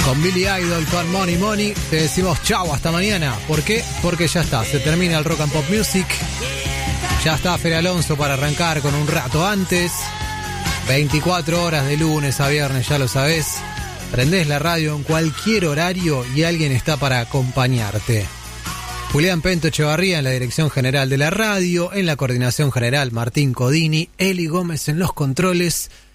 Con Billy Idol, con Money Money, te decimos chau, hasta mañana. ¿Por qué? Porque ya está, se termina el Rock and Pop Music. Ya está Fer Alonso para arrancar con un rato antes. 24 horas de lunes a viernes, ya lo sabés. Prendés la radio en cualquier horario y alguien está para acompañarte. Julián Pento Echevarría en la dirección general de la radio, en la coordinación general Martín Codini, Eli Gómez en los controles.